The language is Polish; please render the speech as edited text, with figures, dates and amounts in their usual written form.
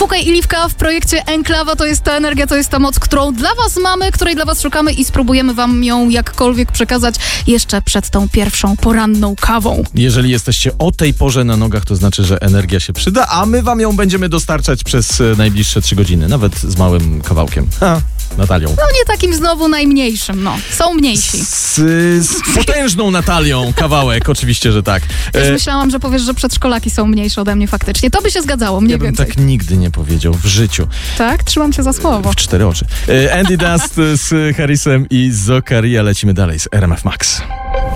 Szukaj i Liwka w projekcie Enklawa. To jest ta energia, to jest ta moc, którą dla was mamy, której dla was szukamy i spróbujemy wam ją jakkolwiek przekazać jeszcze przed tą pierwszą poranną kawą. Jeżeli jesteście o tej porze na nogach, to znaczy, że energia się przyda, a my wam ją będziemy dostarczać przez najbliższe 3 godziny, nawet z małym kawałkiem. Natalią. No nie takim znowu najmniejszym, no. Są mniejsi. Z potężną Natalią kawałek, oczywiście, że tak. Już myślałam, że powiesz, że przedszkolaki są mniejsze ode mnie faktycznie. To by się zgadzało, mniej Ja bym więcej. tak nigdy nie powiedział w życiu. Tak? Trzymam cię za słowo. W 4 oczy. Andy Dust z Harrisem i Zokaria. Lecimy dalej z RMF Max.